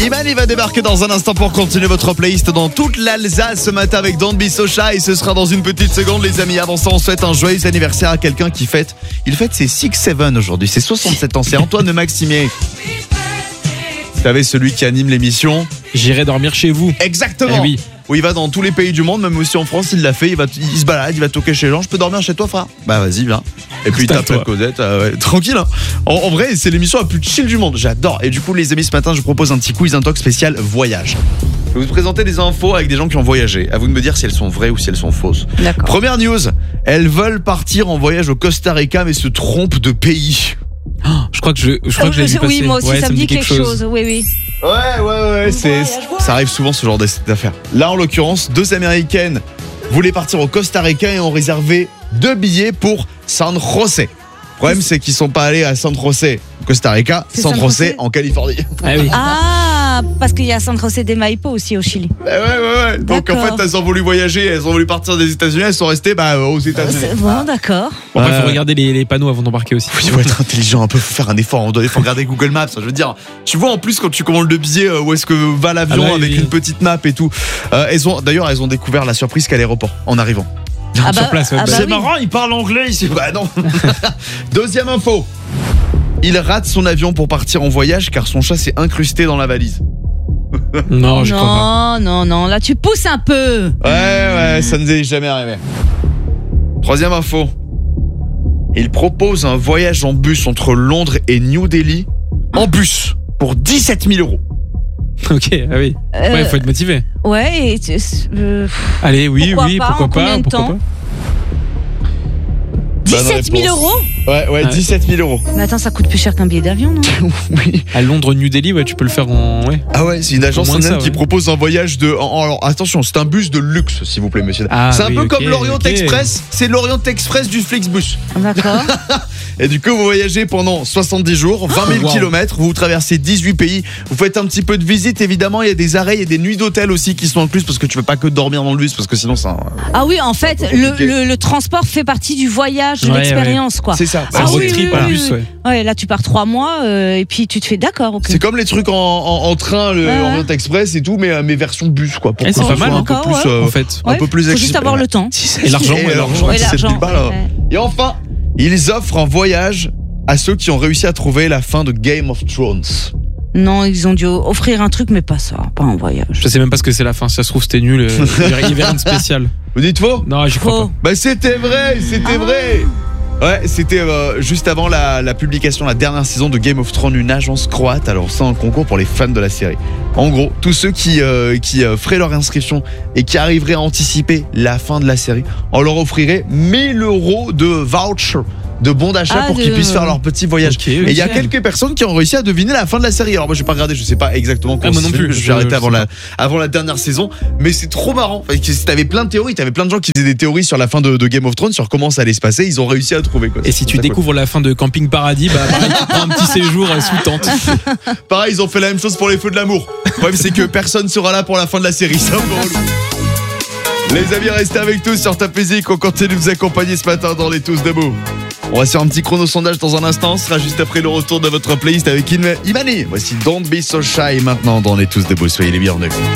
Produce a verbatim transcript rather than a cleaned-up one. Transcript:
Iman, il va débarquer dans un instant pour continuer votre playlist dans toute l'Alsace ce matin avec Don't Be So Shy. Et ce sera dans une petite seconde, les amis. Avant ça, on souhaite un joyeux anniversaire à quelqu'un qui fête. Il fête ses six sept aujourd'hui. C'est soixante-sept ans. C'est Antoine Maximier. Vous savez, celui qui anime l'émission. J'irai dormir chez vous. Exactement. Eh oui. Où il va dans tous les pays du monde, même aussi en France, il l'a fait. Il, va, il se balade, il va toquer chez les gens. Je peux dormir chez toi, frère? Bah, vas-y, viens. Et puis, il tape la causette. Euh, ouais, tranquille, hein. En, en vrai, c'est l'émission la plus chill du monde. J'adore. Et du coup, les amis, ce matin, je vous propose un petit quiz, un talk spécial voyage. Je vais vous présenter des infos avec des gens qui ont voyagé. À vous de me dire si elles sont vraies ou si elles sont fausses. D'accord. Première news. Elles veulent partir en voyage au Costa Rica, mais se trompent de pays. Oh, je crois que je, je crois que je l'ai vu passer. Oui, moi aussi, ouais, ça me dit quelque chose. chose. Oui, oui. Ouais, ouais, ouais, c'est, ça arrive souvent ce genre d'affaires. Là, en l'occurrence, deux Américaines voulaient partir au Costa Rica et ont réservé deux billets pour San José. Le problème, c'est qu'ils sont pas allés à San José, Costa Rica, C'est San San José José en Californie. Ah oui. Ah, parce qu'il y a San José de Maipo aussi au Chili. Ouais, ouais, ouais. Donc en D'accord. fait, elles ont voulu voyager, elles ont voulu partir des États-Unis, elles sont restées bah, aux États-Unis. C'est bon, d'accord. Bon, après, il Euh, faut regarder les, les panneaux avant d'embarquer aussi. Il faut être intelligent, un peu, faut faire un effort. Il faut regarder Google Maps. Je veux dire, tu vois en plus quand tu commandes le billet, euh, où est-ce que va l'avion Ah ouais, avec oui. une petite map et tout. Euh, elles ont, d'ailleurs, elles ont découvert la surprise qu'à l'aéroport en arrivant. Ah Sur bah, place, ouais. ah bah C'est oui. marrant, il parle anglais ici. Bah non. Deuxième info. Il rate son avion pour partir en voyage car son chat s'est incrusté dans la valise. Non, je crois pas. Non, non, non. Là, tu pousses un peu. Ouais, ouais, ça ne nous est jamais arrivé. Troisième info. Il propose un voyage en bus entre Londres et New Delhi en bus pour dix-sept mille euros. Ok, ah oui. Euh, Ouais, il faut être motivé. Ouais, et tu- euh, Allez, oui, pourquoi oui, pas, pourquoi en pas, combien de pourquoi temps pas. dix-sept mille réponse. euros. Ouais, ouais, Ouais. dix-sept mille euros. Mais attends, ça coûte plus cher qu'un billet d'avion, non? Oui. À Londres, New Delhi, ouais, tu peux le faire en. Ouais. Ah ouais, c'est une agence Au moins indienne ça, qui ouais. propose un voyage de. en- en- alors attention, c'est un bus de luxe, s'il vous plaît, monsieur. Ah, c'est un oui, peu ok, comme l'Orient ok. Express. C'est l'Orient Express du Flixbus. D'accord. Et du coup, vous voyagez pendant soixante-dix jours, vingt mille Wow. kilomètres, vous traversez dix-huit pays, vous faites un petit peu de visite, évidemment, il y a des arrêts, il y a des nuits d'hôtel aussi qui sont incluses parce que tu peux pas que dormir dans le bus parce que sinon ça. Ah oui, en fait, peu le, compliqué. le, le transport fait partie du voyage, de Ouais, l'expérience, quoi. C'est ça. C'est un Ah road oui, trip oui, en oui, plus, oui. ouais. Ouais, là, tu pars trois mois euh, et puis tu te fais d'accord, ok. C'est comme les trucs en, en, en train, le Ouais, ouais. Orient Express et tout, mais, euh, mais version bus, quoi. Pour Eh, c'est que pas ce mal, soit un peu d'accord, plus, ouais. euh, En fait. un Ouais, peu plus faut juste accessible. avoir le temps. Et l'argent, Et ouais, l'argent, Ouais, dix-sept mille l'argent, balles, ouais, hein. ouais. Et enfin, ils offrent un voyage à ceux qui ont réussi à trouver la fin de Game of Thrones. Non, ils ont dû offrir un truc, mais pas ça, pas un voyage. Je sais même pas ce que c'est la fin. Si ça se trouve, c'était nul. euh, Il y avait- il y avait rien de spécial. Vous dites faux? Non, j'y crois Faux. pas. Bah c'était vrai, c'était Ah. vrai. Ouais, c'était euh, juste avant la, la publication de la dernière saison de Game of Thrones, une agence croate a lancé un concours pour les fans de la série. En gros, tous ceux qui, euh, qui euh, feraient leur inscription et qui arriveraient à anticiper la fin de la série, on leur offrirait mille euros de voucher, de bons d'achat Ah, pour de- qu'ils puissent faire leur petit voyage. Ok, Et il y a ok. quelques personnes qui ont réussi à deviner la fin de la série. Alors moi j'ai pas regardé, je sais pas exactement comment Ah, moi non c'est fait, plus, je suis je- arrêté je avant sais la, avant la dernière saison, mais c'est trop marrant. Parce que t'avais plein de théories, t'avais plein de gens qui faisaient des théories sur la fin de, de Game of Thrones, sur comment ça allait se passer, ils ont réussi à trouver quoi. Et si tu C'est découvres la fin de Camping Paradis, bah pareil, tu prends un petit séjour euh, sous tente. cool. Pareil, ils ont fait la même chose pour les Feux de l'amour. Le problème c'est que personne sera là pour la fin de la série, c'est un peu relou. Les amis, restez avec nous sur Top Music, on continue de vous accompagner ce matin dans les Tous Debout. On va faire un petit chrono sondage dans un instant, ce sera juste après le retour de votre playlist avec Im- Imani. Voici Don't Be So Shy maintenant dans les Tous Debout, soyez les bienvenus.